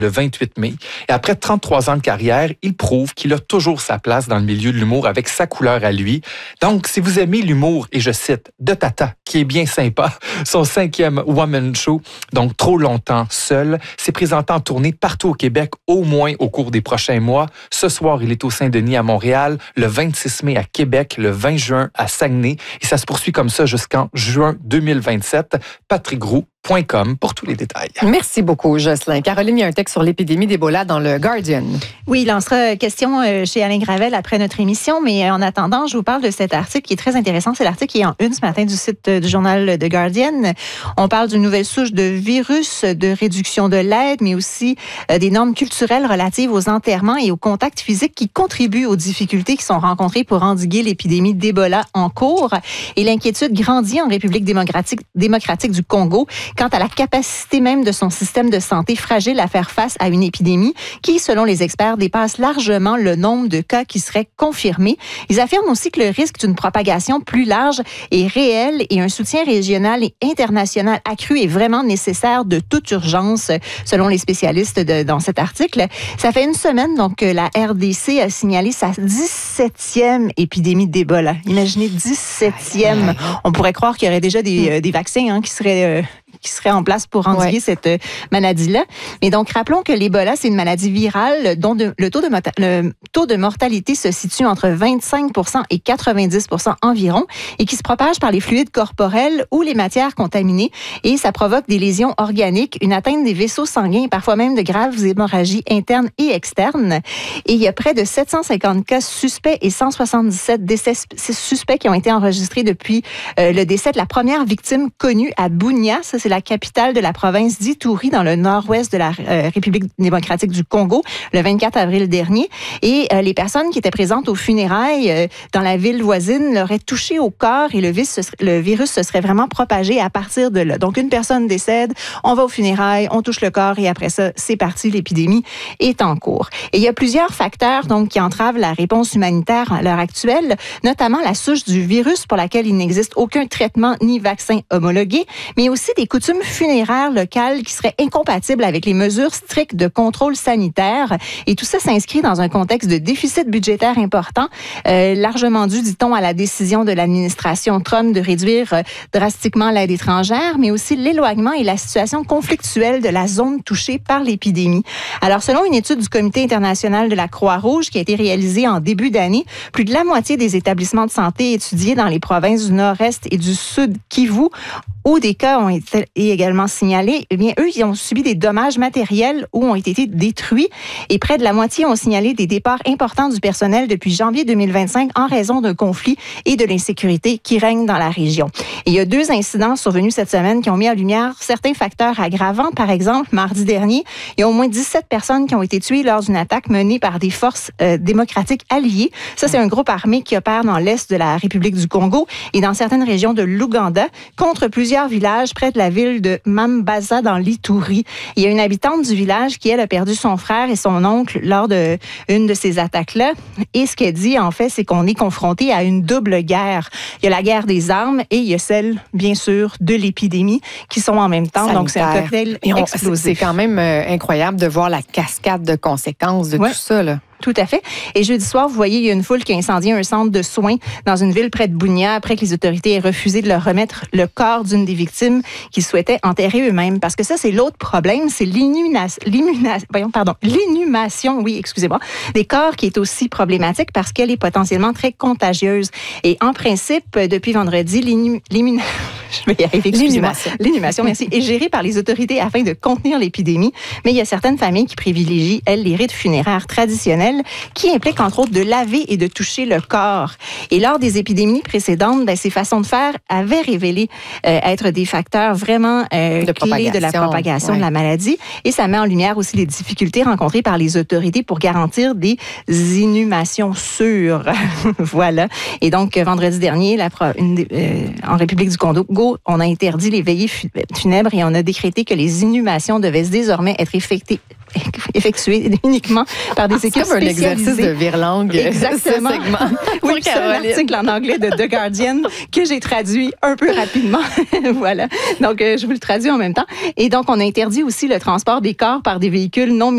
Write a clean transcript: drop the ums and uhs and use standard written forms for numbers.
le 28 mai. Et après 33 ans de carrière, il prouve qu'il a toujours sa place dans le milieu de l'humour avec sa couleur à lui. Donc, si vous aimez l'humour, et je cite, de Tata, qui est bien sympa, son 5e Woman Show, donc Trop longtemps seul, s'est présenté en tournée partout au Québec, au moins au cours des prochains mois. Ce soir, il est au Saint-Denis à Montréal, le 26 mai à Québec, le 20 juin à Saguenay, et ça se poursuit comme ça jusqu'en juin 2027. patrickgroux.com pour tous les détails. Merci beaucoup, Jocelyn. Caroline, il y a un texte sur l'épidémie d'Ebola dans le Guardian. Oui, il en sera question chez Alain Gravel après notre émission, mais en attendant, je vous parle de cet article qui est très intéressant. C'est l'article qui est en une ce matin du site du journal The Guardian. On parle d'une nouvelle souche de virus, de réduction de l'aide, mais aussi des normes culturelles relatives aux enterrements et au contact physique qui contribuent aux difficultés qui sont rencontrées pour endiguer l'épidémie d'Ebola en cours. Et l'inquiétude grandit en République démocratique du Congo quant à la capacité même de son système de santé fragile à faire face à une épidémie qui, selon les experts, dépasse largement le nombre de cas qui seraient confirmés. Ils affirment aussi que le risque d'une propagation plus large est réel et un soutien régional et international accru est vraiment nécessaire de toute urgence, selon les spécialistes dans cet article. Ça fait une semaine donc que la RDC a signalé sa 17e épidémie d'Ebola. Imaginez, 17e. On pourrait croire qu'il y aurait déjà des vaccins qui seraient en place pour endiguer cette maladie-là. Mais donc, rappelons que l'Ebola, c'est une maladie virale dont le taux de mortalité se situe entre 25% et 90% environ et qui se propage par les fluides corporels ou les matières contaminées et ça provoque des lésions organiques, une atteinte des vaisseaux sanguins et parfois même de graves hémorragies internes et externes. Et il y a près de 750 cas suspects et 177 décès suspects qui ont été enregistrés depuis le décès de la première victime connue à Bunia. Ça, c'est la capitale de la province d'Ituri, dans le nord-ouest de la République démocratique du Congo, le 24 avril dernier. Et les personnes qui étaient présentes aux funérailles dans la ville voisine l'auraient touché au corps et le virus se serait vraiment propagé à partir de là. Donc, une personne décède, on va aux funérailles, on touche le corps et après ça, c'est parti, l'épidémie est en cours. Et il y a plusieurs facteurs donc qui entravent la réponse humanitaire à l'heure actuelle, notamment la souche du virus pour laquelle il n'existe aucun traitement ni vaccin homologué, mais aussi des coutumes funéraires locales qui seraient incompatibles avec les mesures strictes de contrôle sanitaire. Et tout ça s'inscrit dans un contexte de déficit budgétaire important, largement dû, dit-on, à la décision de l'administration Trump de réduire drastiquement l'aide étrangère, mais aussi l'éloignement et la situation conflictuelle de la zone touchée par l'épidémie. Alors, selon une étude du Comité international de la Croix-Rouge qui a été réalisée en début d'année, plus de la moitié des établissements de santé étudiés dans les provinces du Nord-Est et du Sud Kivu où des cas ont été également signalés, eh bien, eux, ils ont subi des dommages matériels ou ont été détruits et près de la moitié ont signalé des départs importants du personnel depuis janvier 2025 en raison d'un conflit et de l'insécurité qui règne dans la région. Et il y a 2 incidents survenus cette semaine qui ont mis en lumière certains facteurs aggravants. Par exemple, mardi dernier, il y a au moins 17 personnes qui ont été tuées lors d'une attaque menée par des forces démocratiques alliées. Ça, c'est un groupe armé qui opère dans l'est de la République du Congo et dans certaines régions de l'Ouganda contre plusieurs villages près de la ville de Mambaza dans l'Ituri. Il y a une habitante du village qui, elle, a perdu son frère et son oncle lors d'une de ces attaques-là. Et ce qu'elle dit, en fait, c'est qu'on est confronté à une double guerre. Il y a la guerre des armes et il y a celle, bien sûr, de l'épidémie qui sont en même temps. Sanitaire. Donc, c'est un cocktail explosif. C'est quand même incroyable de voir la cascade de conséquences de tout ça, là. Tout à fait. Et jeudi soir, vous voyez, il y a une foule qui a incendié un centre de soins dans une ville près de Bunia après que les autorités aient refusé de leur remettre le corps d'une des victimes qu'ils souhaitaient enterrer eux-mêmes. Parce que ça, c'est l'autre problème, c'est l'inhumation, oui, excusez-moi, des corps qui est aussi problématique parce qu'elle est potentiellement très contagieuse. Et en principe, depuis vendredi, l'inhumation, merci, est gérée par les autorités afin de contenir l'épidémie. Mais il y a certaines familles qui privilégient, elles, les rites funéraires traditionnels qui impliquent, entre autres, de laver et de toucher le corps. Et lors des épidémies précédentes, ces façons de faire avaient révélé être des facteurs vraiment clés de la propagation de la maladie. Et ça met en lumière aussi les difficultés rencontrées par les autorités pour garantir des inhumations sûres. Voilà. Et donc, vendredi dernier, en République du Congo, on a interdit les veillées funèbres et on a décrété que les inhumations devaient désormais être effectuées uniquement par des équipes spécialisées. C'est comme un exercice de virelangue. Exactement. Ce segment. Oui, c'est un article en anglais de The Guardian que j'ai traduit un peu rapidement. Voilà. Donc, je vous le traduis en même temps. Et donc, on a interdit aussi le transport des corps par des véhicules non